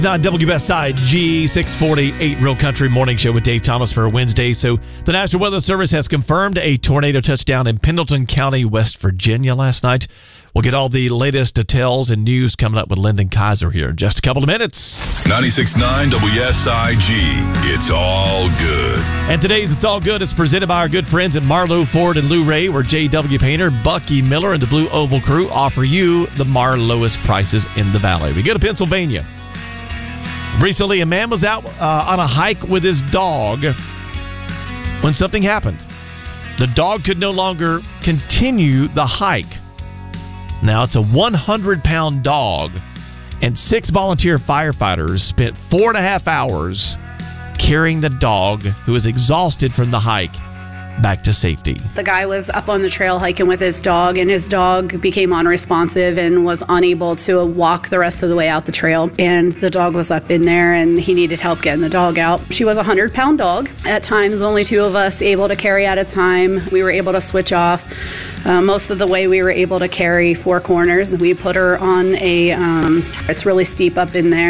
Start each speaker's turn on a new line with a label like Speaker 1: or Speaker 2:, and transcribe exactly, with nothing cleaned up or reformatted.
Speaker 1: On W S I G six forty-eight Real Country Morning Show with Dave Thomas for Wednesday. So the National Weather Service has confirmed a tornado touchdown in Pendleton County, West Virginia last night. We'll get all the latest details and news coming up with Lyndon Kaiser here in just a couple of minutes.
Speaker 2: ninety-six point nine W S I G. It's all good.
Speaker 1: And today's It's All Good is presented by our good friends at Marlowe Ford and Lou Ray, where J W Painter, Bucky Miller, and the Blue Oval crew offer you the Marlowest prices in the valley. We go to Pennsylvania. Recently, a man was out uh, on a hike with his dog when something happened. The dog could no longer continue the hike. Now, it's a one hundred pound dog, and six volunteer firefighters spent four and a half hours carrying the dog, who was exhausted from the hike, back to safety.
Speaker 3: The guy was up on the trail hiking with his dog, and his dog became unresponsive and was unable to walk the rest of the way out the trail. And the dog was up in there, and he needed help getting the dog out. She was a one hundred pound dog. At times, only two of us able to carry at a time. We were able to switch off. Uh, most of the way we were able to carry four corners. We put her on a, um, it's really steep up in there.